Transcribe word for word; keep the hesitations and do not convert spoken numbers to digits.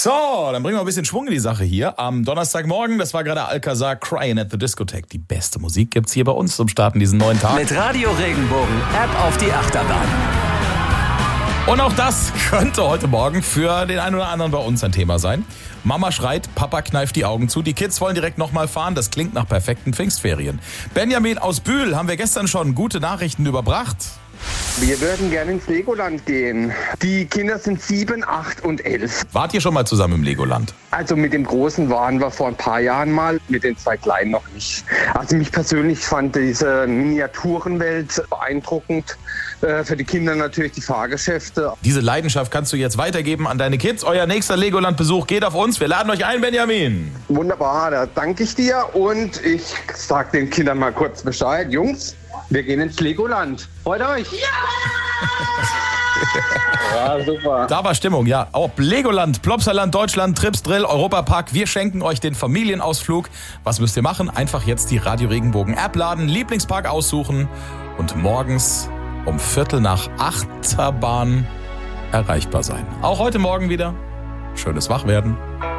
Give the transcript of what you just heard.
So, dann bringen wir ein bisschen Schwung in die Sache hier. Am Donnerstagmorgen, das war gerade Alcazar, Crying at the Discotheque. Die beste Musik gibt's hier bei uns zum Starten diesen neuen Tag. Mit Radio Regenbogen, App auf die Achterbahn. Und auch das könnte heute Morgen für den einen oder anderen bei uns ein Thema sein. Mama schreit, Papa kneift die Augen zu. Die Kids wollen direkt nochmal fahren. Das klingt nach perfekten Pfingstferien. Benjamin aus Bühl haben wir gestern schon gute Nachrichten überbracht. Wir würden gerne ins Legoland gehen. Die Kinder sind sieben, acht und elf. Wart ihr schon mal zusammen im Legoland? Also mit dem Großen waren wir vor ein paar Jahren mal, mit den zwei Kleinen noch nicht. Also mich persönlich fand diese Miniaturenwelt beeindruckend. Für die Kinder natürlich die Fahrgeschäfte. Diese Leidenschaft kannst du jetzt weitergeben an deine Kids. Euer nächster Legoland-Besuch geht auf uns. Wir laden euch ein, Benjamin. Wunderbar, da danke ich dir. Und ich sag den Kindern mal kurz Bescheid. Jungs, wir gehen ins Legoland. Freut euch? Ja! Ja, super. Da war Stimmung, ja. Ob Legoland, Plopsaland, Deutschland, Trips, Drill, Europapark. Wir schenken euch den Familienausflug. Was müsst ihr machen? Einfach jetzt die Radio Regenbogen App laden, Lieblingspark aussuchen und morgens um Viertel nach Achterbahn erreichbar sein. Auch heute Morgen wieder. Schönes Wachwerden.